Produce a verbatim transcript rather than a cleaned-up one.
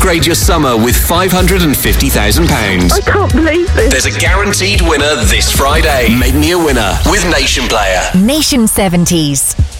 upgrade your summer with five hundred fifty thousand pounds. I can't believe this. There's a guaranteed winner this Friday. Make me a winner with Nation Player. Nation seventies.